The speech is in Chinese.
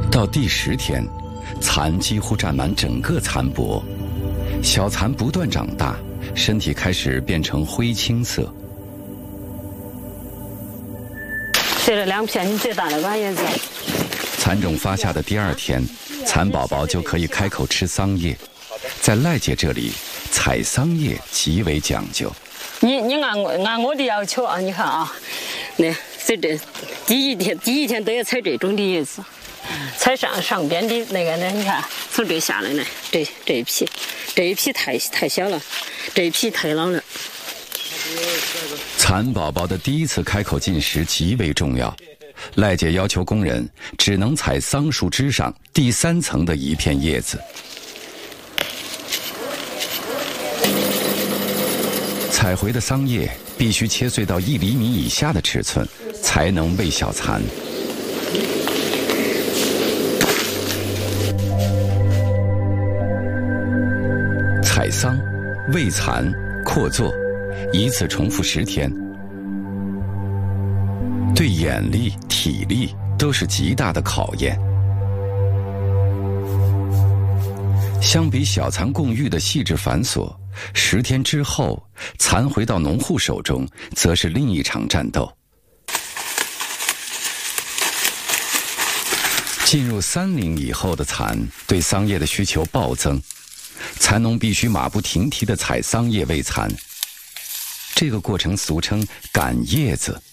到第10天，蚕几乎占满整个蚕帛，小蚕不断长大，身体开始变成灰青色。 这2片，你最大的把叶子。 蚕种发下的第2天，蚕宝宝就可以开口吃桑叶。在赖姐这里，采桑叶极为讲究。 你按我的要求啊，你看啊，那第一天都要采这种的叶子，采上边的那个呢，你看从这下来呢，这一批太小了，这一批太老了。 蚕宝宝的第1次开口进食极为重要，赖姐要求工人只能采桑树枝上第3层的一片叶子。采回的桑叶必须切碎到1厘米以下的尺寸，才能喂小蚕。采桑、喂蚕、扩作，以此重复10天，对眼力、体力都是极大的考验。相比小蚕共育的细致繁琐，10天之后，蚕回到农户手中，则是另一场战斗。进入30以后的蚕，对桑叶的需求暴增，蚕农必须马不停蹄地采桑叶喂蚕。这个过程俗称赶叶子。